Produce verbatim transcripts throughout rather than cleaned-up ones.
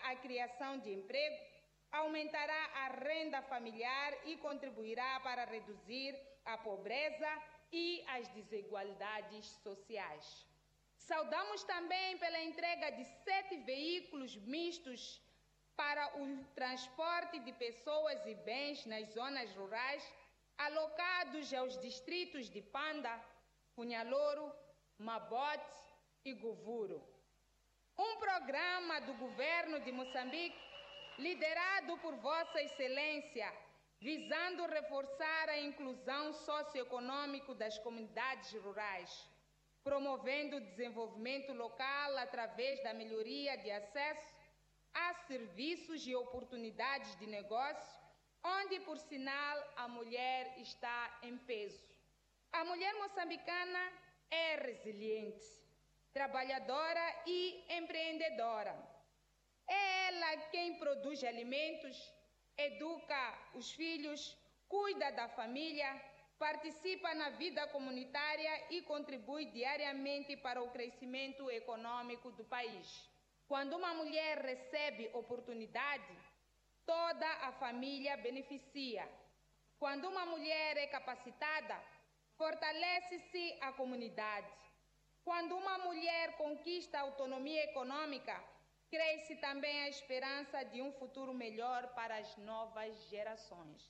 a criação de emprego, aumentará a renda familiar e contribuirá para reduzir a pobreza e as desigualdades sociais. Saudamos também pela entrega de sete veículos mistos para o transporte de pessoas e bens nas zonas rurais, alocados aos distritos de Panda, Punhalouro, Mabote e Govuro. Um programa do governo de Moçambique, liderado por Vossa Excelência, visando reforçar a inclusão socioeconômica das comunidades rurais, promovendo o desenvolvimento local através da melhoria de acesso a serviços e oportunidades de negócio, onde, por sinal, a mulher está em peso. A mulher moçambicana é resiliente, trabalhadora e empreendedora. É ela quem produz alimentos, educa os filhos, cuida da família, participa na vida comunitária e contribui diariamente para o crescimento econômico do país. Quando uma mulher recebe oportunidade, toda a família beneficia. Quando uma mulher é capacitada, fortalece-se a comunidade. Quando uma mulher conquista autonomia econômica, cresce também a esperança de um futuro melhor para as novas gerações.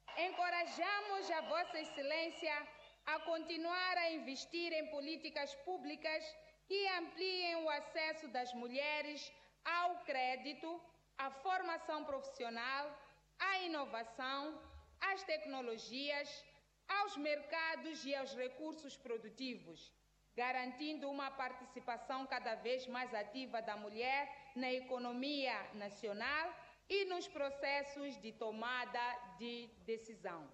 Encorajamos a Vossa Excelência a continuar a investir em políticas públicas que ampliem o acesso das mulheres ao crédito, à formação profissional, à inovação, às tecnologias, aos mercados e aos recursos produtivos, garantindo uma participação cada vez mais ativa da mulher na economia nacional e nos processos de tomada de decisão.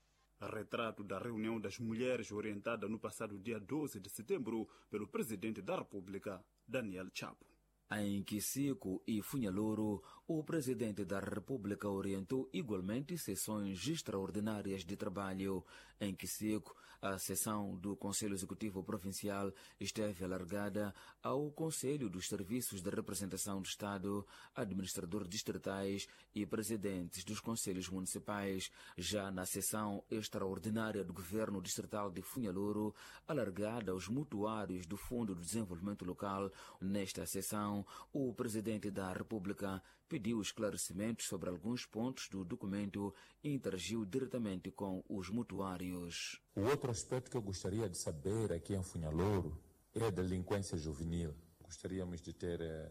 Retrato da reunião das mulheres orientada no passado dia doze de setembro pelo presidente da República, Daniel Chapo. Em Kisiku e Funhalouro, o presidente da República orientou igualmente sessões extraordinárias de trabalho. Em Kisiku, a sessão do Conselho Executivo Provincial esteve alargada ao Conselho dos Serviços de Representação do Estado, administradores distritais e presidentes dos Conselhos Municipais. Já na sessão extraordinária do Governo Distrital de Funhalouro, alargada aos mutuários do Fundo do Desenvolvimento Local, nesta sessão, o presidente da República pediu esclarecimentos sobre alguns pontos do documento e interagiu diretamente com os mutuários. O outro aspecto que eu gostaria de saber aqui em Funhalouro é a delinquência juvenil. Gostaríamos de ter eh,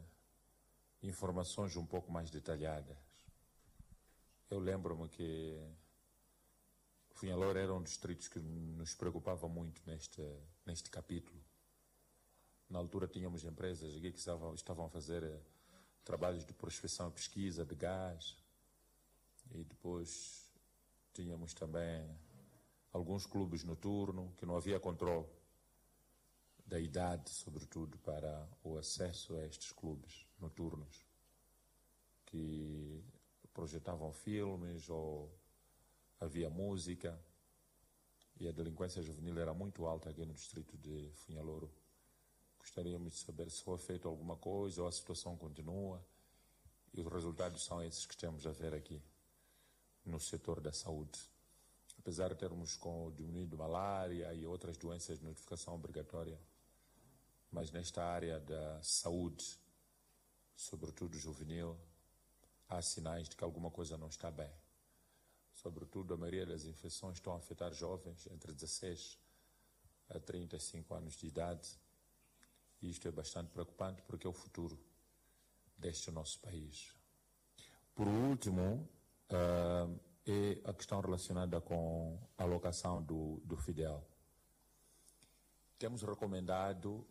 informações um pouco mais detalhadas. Eu lembro-me que Funhalouro era um dos distritos que nos preocupava muito neste, neste capítulo. Na altura tínhamos empresas aqui que estavam, estavam a fazer eh, trabalhos de prospecção e pesquisa de gás. E depois tínhamos também alguns clubes noturnos que não havia controle da idade, sobretudo, para o acesso a estes clubes noturnos, que projetavam filmes ou havia música. E a delinquência juvenil era muito alta aqui no distrito de Funhalouro. Gostaríamos de saber se foi feito alguma coisa ou a situação continua, e os resultados são esses que temos a ver aqui no setor da saúde. Apesar de termos com diminuído malária e outras doenças de notificação obrigatória, mas nesta área da saúde, sobretudo juvenil, há sinais de que alguma coisa não está bem. Sobretudo, a maioria das infecções estão a afetar jovens entre dezesseis a trinta e cinco anos de idade. E isto é bastante preocupante porque é o futuro deste nosso país. Por último, uh, é a questão relacionada com a alocação do, do Fidel. Temos recomendado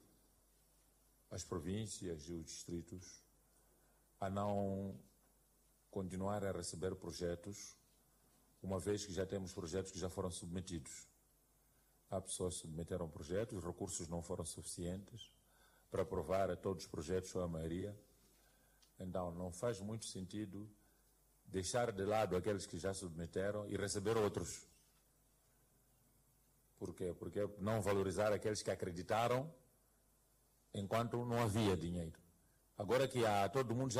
às províncias e os distritos a não continuar a receber projetos, uma vez que já temos projetos que já foram submetidos. Há pessoas que submeteram projetos, os recursos não foram suficientes para aprovar a todos os projetos ou a maioria. Então, não faz muito sentido deixar de lado aqueles que já submeteram e receber outros. Por quê? Porque não valorizar aqueles que acreditaram enquanto não havia dinheiro. Agora que há, todo mundo já